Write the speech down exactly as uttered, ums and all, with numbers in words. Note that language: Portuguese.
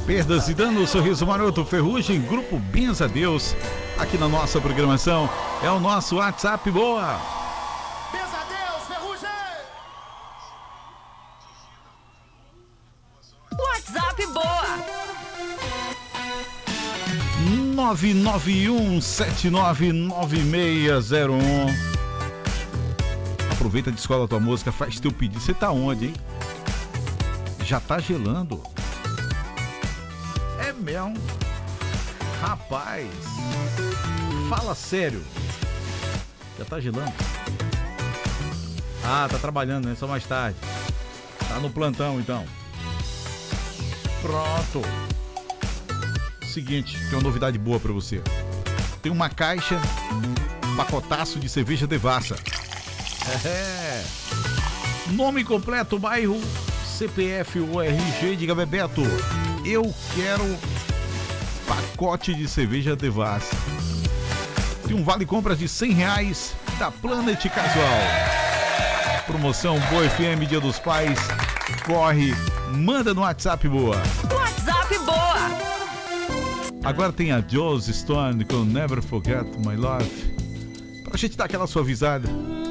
Perdas e danos, sorriso maroto, ferrugem, grupo Benza a Deus. Aqui na nossa programação é o nosso WhatsApp Boa. Benza a Deus, ferrugem. WhatsApp Boa. nove nove um sete nove nove seis zero um. Aproveita de escola a tua música, faz teu pedido. Você tá onde, hein? Já tá gelando. É mesmo. Rapaz, fala sério. Já tá gelando? Ah, tá trabalhando, né? Só mais tarde. Tá no plantão, então. Pronto. Seguinte, tem uma novidade boa pra você. Tem uma caixa, um pacotaço de cerveja Devassa. É. Nome completo, bairro, C P F ou R G, diga Bebeto. Eu quero pacote de cerveja Devassa. Tem um vale compras de cem reais da Planet Casual. Promoção Boa F M, Dia dos Pais. Corre, manda no WhatsApp Boa. WhatsApp Boa. Agora tem a Joss Stone com Never Forget My Love. Pra gente dar aquela suavizada.